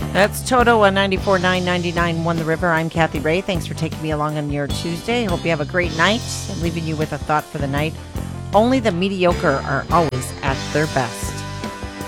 That's Toto on 94.999 Won the River. I'm Kathy Ray. Thanks for taking me along on your Tuesday. Hope you have a great night. I'm leaving you with a thought for the night. Only the mediocre are always at their best.